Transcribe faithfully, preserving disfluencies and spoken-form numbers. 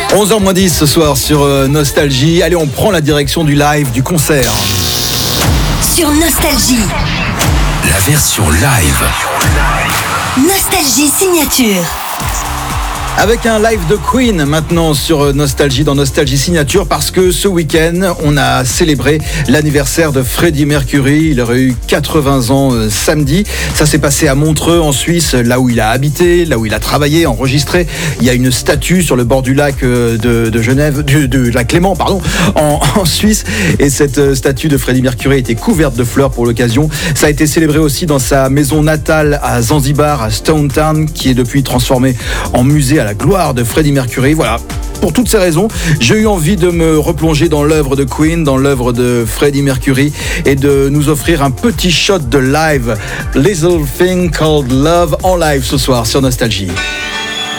onze heures moins dix ce soir sur euh, Nostalgie. Allez, on prend la direction du live, du concert. Sur Nostalgie. La version live. Nostalgie Signature. Avec un live de Queen maintenant sur Nostalgie, dans Nostalgie Signature, parce que ce week-end, on a célébré l'anniversaire de Freddie Mercury. Il aurait eu quatre-vingts ans euh, samedi. Ça s'est passé à Montreux, en Suisse, là où il a habité, là où il a travaillé, enregistré. Il y a une statue sur le bord du lac euh, de, de Genève, du, de lac Léman, pardon, en, en Suisse. Et cette euh, statue de Freddie Mercury était couverte de fleurs pour l'occasion. Ça a été célébré aussi dans sa maison natale à Zanzibar, à Stone Town, qui est depuis transformée en musée à la gloire de Freddie Mercury. Voilà. Pour toutes ces raisons, j'ai eu envie de me replonger dans l'œuvre de Queen, dans l'œuvre de Freddie Mercury, et de nous offrir un petit shot de live, Little Thing Called Love, en live ce soir sur Nostalgie.